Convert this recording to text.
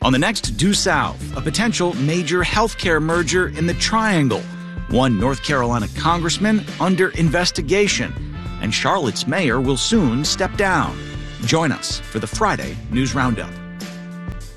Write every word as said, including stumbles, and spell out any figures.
On the next Due South, a potential major healthcare merger in the Triangle, one North Carolina congressman under investigation, and Charlotte's mayor will soon step down. Join us for the Friday News Roundup.